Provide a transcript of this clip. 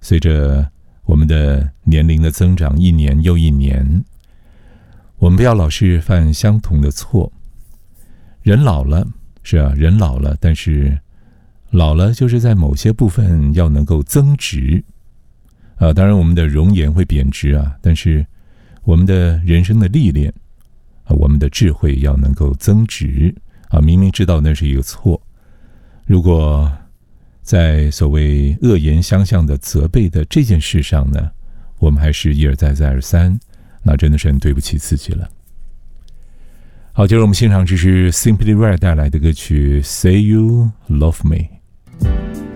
随着我们的年龄的增长，一年又一年，我们不要老是犯相同的错。人老了，是啊，人老了，但是老了就是在某些部分要能够增值当然我们的容颜会贬值但是我们的人生的历练我们的智慧要能够增值明明知道那是一个错，如果在所谓恶言相向的责备的这件事上呢，我们还是一而再再而三，那真的是很对不起自己了。好，接着我们现场这是 Simply Red 带来的歌曲 Say You Love Me。